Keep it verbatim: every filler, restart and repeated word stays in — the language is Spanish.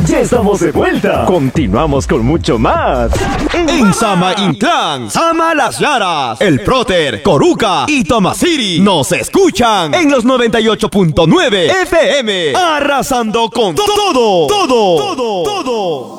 Ya estamos de vuelta. Continuamos con mucho más. En Sama Inclán, Sama Las Llaras, El Próter, Coruca y Tomasiri nos escuchan en los noventa y ocho punto nueve F M, arrasando con todo, todo, todo, todo.